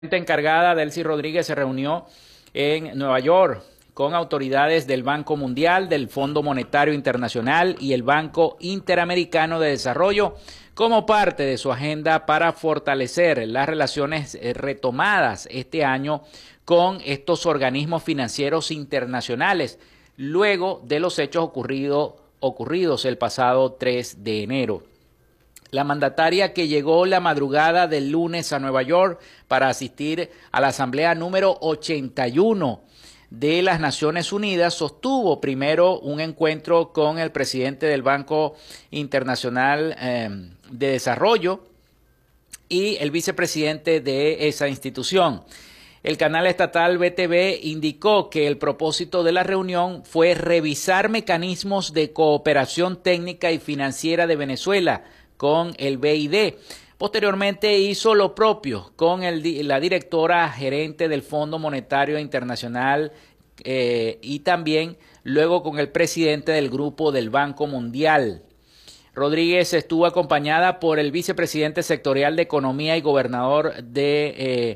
Encargada, Delcy Rodríguez, se reunió en Nueva York con autoridades del Banco Mundial, del Fondo Monetario Internacional y el Banco Interamericano de Desarrollo como parte de su agenda para fortalecer las relaciones retomadas este año con estos organismos financieros internacionales, luego de los hechos ocurridos el pasado 3 de enero. La mandataria, que llegó la madrugada del lunes a Nueva York para asistir a la asamblea número 81 de las Naciones Unidas, sostuvo primero un encuentro con el presidente del Banco Internacional de Desarrollo y el vicepresidente de esa institución. El canal estatal BTV indicó que el propósito de la reunión fue revisar mecanismos de cooperación técnica y financiera de Venezuela con el BID. Posteriormente hizo lo propio con la directora gerente del Fondo Monetario Internacional y también luego con el presidente del grupo del Banco Mundial. Rodríguez estuvo acompañada por el vicepresidente sectorial de Economía y gobernador de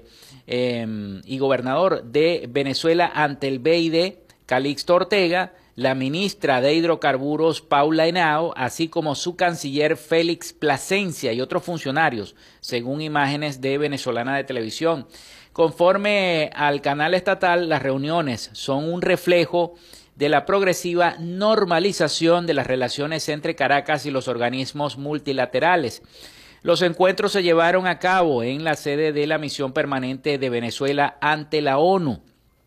Venezuela ante el BID, Calixto Ortega, la ministra de Hidrocarburos, Paula Henao, así como su canciller Félix Plasencia y otros funcionarios, según imágenes de Venezolana de Televisión. Conforme al canal estatal, las reuniones son un reflejo de la progresiva normalización de las relaciones entre Caracas y los organismos multilaterales. Los encuentros se llevaron a cabo en la sede de la Misión Permanente de Venezuela ante la ONU.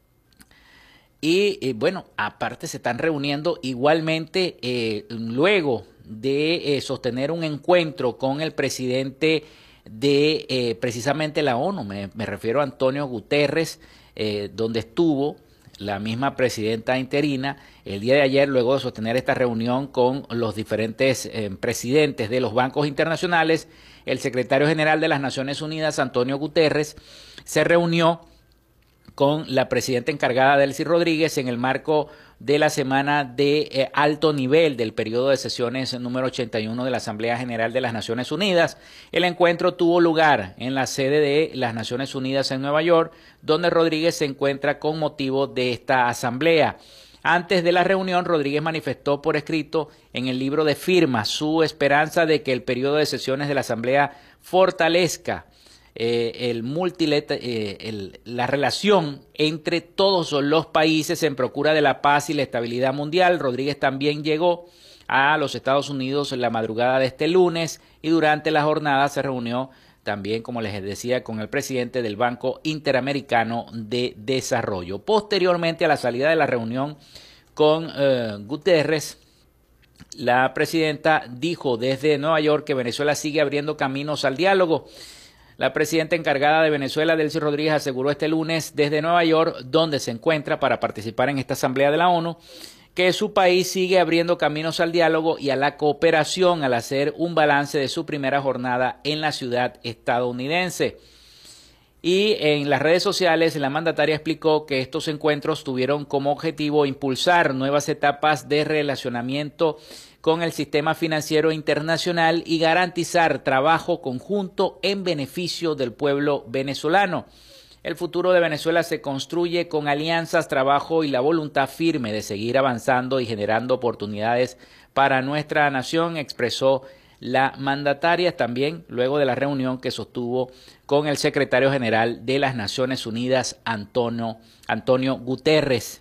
Y bueno, aparte se están reuniendo igualmente luego de sostener un encuentro con el presidente de precisamente la ONU, me refiero a Antonio Guterres, donde estuvo la misma presidenta interina el día de ayer, luego de sostener esta reunión con los diferentes presidentes de los bancos internacionales. El secretario general de las Naciones Unidas, Antonio Guterres, se reunió con la presidenta encargada, Delcy Rodríguez, en el marco de la semana de alto nivel del periodo de sesiones número 81 de la Asamblea General de las Naciones Unidas. El encuentro tuvo lugar en la sede de las Naciones Unidas en Nueva York, donde Rodríguez se encuentra con motivo de esta asamblea. Antes de la reunión, Rodríguez manifestó por escrito en el libro de firmas su esperanza de que el periodo de sesiones de la Asamblea fortalezca la relación entre todos los países en procura de la paz y la estabilidad mundial. Rodríguez también llegó a los Estados Unidos en la madrugada de este lunes y durante la jornada se reunió también, como les decía, con el presidente del Banco Interamericano de Desarrollo. Posteriormente a la salida de la reunión con Guterres, la presidenta dijo desde Nueva York que Venezuela sigue abriendo caminos al diálogo. La presidenta encargada de Venezuela, Delcy Rodríguez, aseguró este lunes desde Nueva York, donde se encuentra para participar en esta asamblea de la ONU, que su país sigue abriendo caminos al diálogo y a la cooperación al hacer un balance de su primera jornada en la ciudad estadounidense. Y en las redes sociales, la mandataria explicó que estos encuentros tuvieron como objetivo impulsar nuevas etapas de relacionamiento con el sistema financiero internacional y garantizar trabajo conjunto en beneficio del pueblo venezolano. El futuro de Venezuela se construye con alianzas, trabajo y la voluntad firme de seguir avanzando y generando oportunidades para nuestra nación, expresó la mandataria también luego de la reunión que sostuvo con el secretario general de las Naciones Unidas, Antonio Guterres.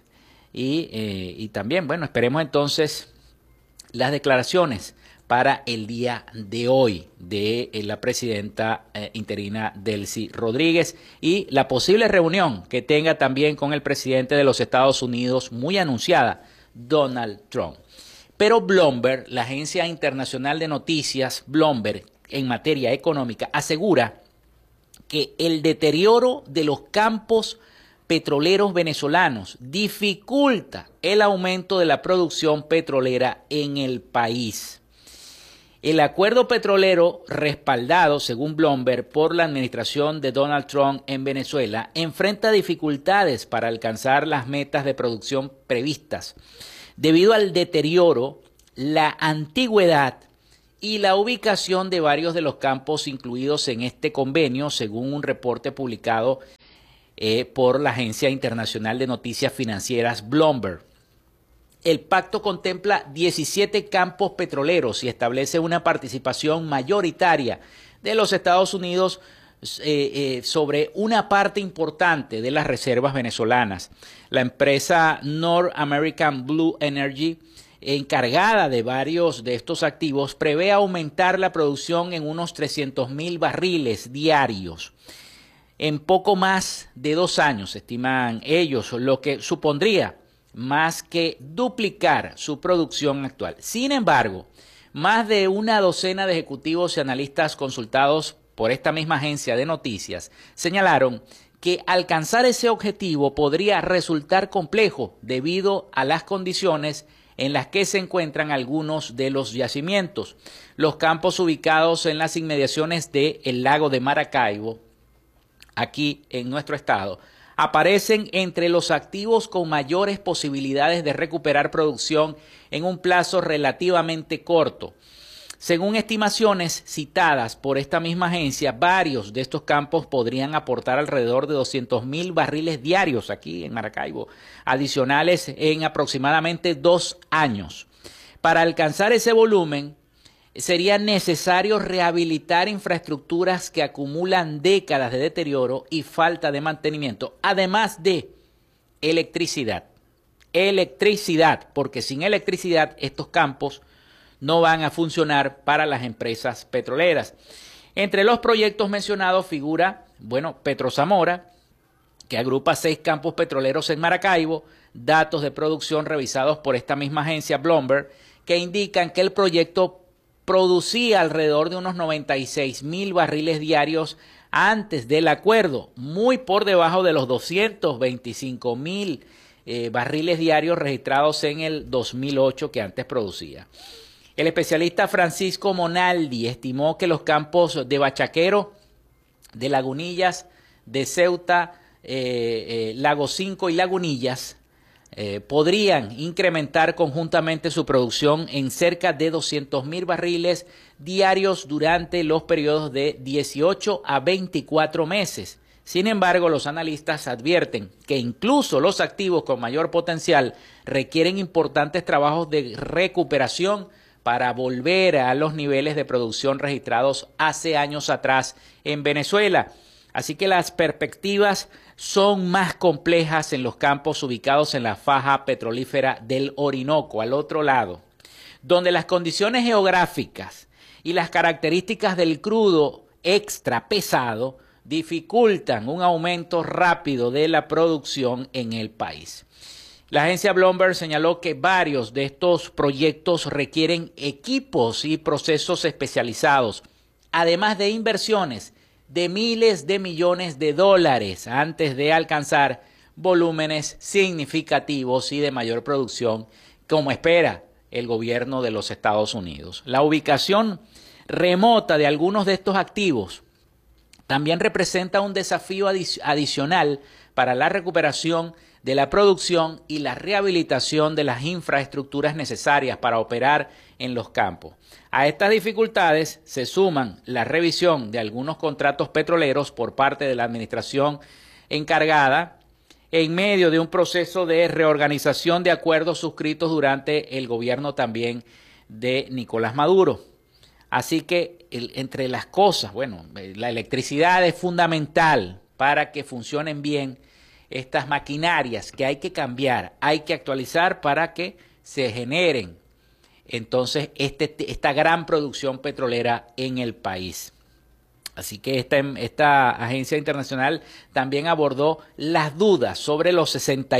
Y también, bueno, esperemos entonces las declaraciones para el día de hoy de la presidenta interina Delcy Rodríguez y la posible reunión que tenga también con el presidente de los Estados Unidos, muy anunciada, Donald Trump. Pero Bloomberg, la agencia internacional de noticias Bloomberg en materia económica, asegura que el deterioro de los campos petroleros venezolanos dificulta el aumento de la producción petrolera en el país. El acuerdo petrolero respaldado, según Bloomberg, por la administración de Donald Trump en Venezuela, enfrenta dificultades para alcanzar las metas de producción previstas, debido al deterioro, la antigüedad y la ubicación de varios de los campos incluidos en este convenio, según un reporte publicado por la Agencia Internacional de Noticias Financieras Bloomberg. El pacto contempla 17 campos petroleros y establece una participación mayoritaria de los Estados Unidos sobre una parte importante de las reservas venezolanas. La empresa North American Blue Energy, encargada de varios de estos activos, prevé aumentar la producción en unos 300,000 barriles diarios en poco más de 2 años, estiman ellos, lo que supondría más que duplicar su producción actual. Sin embargo, más de una docena de ejecutivos y analistas consultados por esta misma agencia de noticias señalaron que alcanzar ese objetivo podría resultar complejo debido a las condiciones en las que se encuentran algunos de los yacimientos. Los campos ubicados en las inmediaciones del lago de Maracaibo, aquí en nuestro estado, aparecen entre los activos con mayores posibilidades de recuperar producción en un plazo relativamente corto. Según estimaciones citadas por esta misma agencia, varios de estos campos podrían aportar alrededor de 200,000 barriles diarios aquí en Maracaibo, adicionales en aproximadamente 2 años. Para alcanzar ese volumen, sería necesario rehabilitar infraestructuras que acumulan décadas de deterioro y falta de mantenimiento, además de electricidad. Electricidad, porque sin electricidad estos campos no van a funcionar para las empresas petroleras. Entre los proyectos mencionados figura, Petro Zamora, que agrupa 6 campos petroleros en Maracaibo, datos de producción revisados por esta misma agencia Bloomberg, que indican que el proyecto producía alrededor de unos 96,000 barriles diarios antes del acuerdo, muy por debajo de los 225,000 barriles diarios registrados en el 2008 que antes producía. El especialista Francisco Monaldi estimó que los campos de Bachaquero, de Lagunillas, de Ceuta, Lago 5 y Lagunillas podrían incrementar conjuntamente su producción en cerca de 200,000 barriles diarios durante los periodos de 18 a 24 meses. Sin embargo, los analistas advierten que incluso los activos con mayor potencial requieren importantes trabajos de recuperación para volver a los niveles de producción registrados hace años atrás en Venezuela. Así que las perspectivas son más complejas en los campos ubicados en la faja petrolífera del Orinoco, al otro lado, donde las condiciones geográficas y las características del crudo extra pesado dificultan un aumento rápido de la producción en el país. La agencia Bloomberg señaló que varios de estos proyectos requieren equipos y procesos especializados, además de inversiones de miles de millones de dólares antes de alcanzar volúmenes significativos y de mayor producción, como espera el gobierno de los Estados Unidos. La ubicación remota de algunos de estos activos también representa un desafío adicional para la recuperación de la producción y la rehabilitación de las infraestructuras necesarias para operar en los campos. A estas dificultades se suman la revisión de algunos contratos petroleros por parte de la administración encargada en medio de un proceso de reorganización de acuerdos suscritos durante el gobierno también de Nicolás Maduro. Así que entre las cosas, la electricidad es fundamental para que funcionen bien estas maquinarias que hay que cambiar, hay que actualizar para que se generen entonces esta gran producción petrolera en el país. Así que esta agencia internacional también abordó las dudas sobre los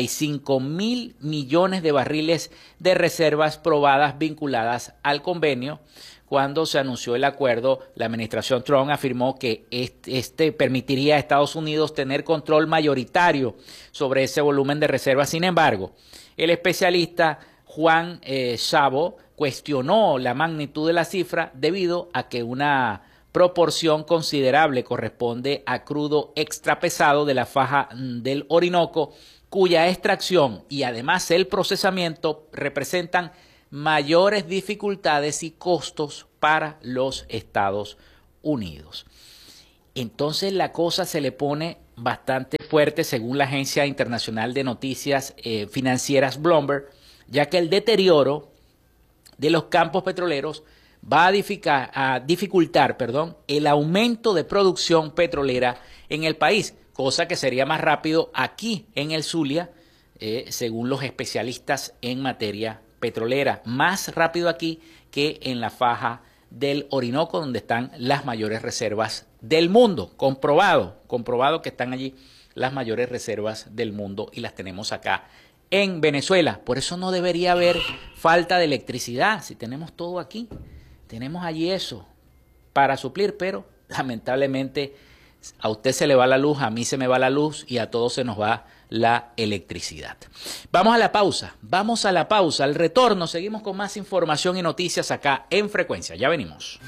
65,000 millones de barriles de reservas probadas vinculadas al convenio. Cuando se anunció el acuerdo, la administración Trump afirmó que este permitiría a Estados Unidos tener control mayoritario sobre ese volumen de reservas. Sin embargo, el especialista Juan Szabo cuestionó la magnitud de la cifra debido a que una proporción considerable corresponde a crudo extra pesado de la faja del Orinoco, cuya extracción y además el procesamiento representan mayores dificultades y costos para los Estados Unidos. Entonces la cosa se le pone bastante fuerte según la agencia internacional de noticias financieras Bloomberg, ya que el deterioro de los campos petroleros va a dificultar el aumento de producción petrolera en el país, cosa que sería más rápido aquí en el Zulia, según los especialistas en materia petrolera, más rápido aquí que en la faja del Orinoco, donde están las mayores reservas del mundo. Comprobado que están allí las mayores reservas del mundo y las tenemos acá en Venezuela. Por eso no debería haber falta de electricidad, si tenemos todo aquí, tenemos allí eso para suplir, pero lamentablemente a usted se le va la luz, a mí se me va la luz y a todos se nos va la electricidad. Vamos a la pausa, al retorno seguimos con más información y noticias acá en Frecuencia, ya venimos.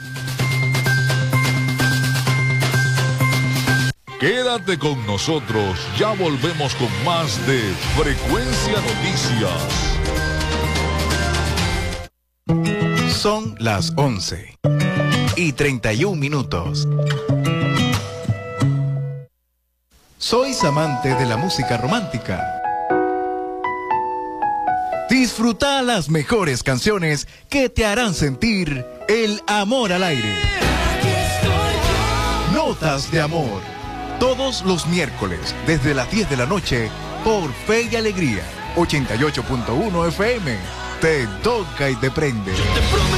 Quédate con nosotros, ya volvemos con más de Frecuencia Noticias. Son las 11:31. ¿Sois amante de la música romántica? Disfruta las mejores canciones que te harán sentir el amor al aire. Notas de amor. Todos los miércoles, desde las 10 de la noche, por Fe y Alegría, 88.1 FM. Te toca y te prende.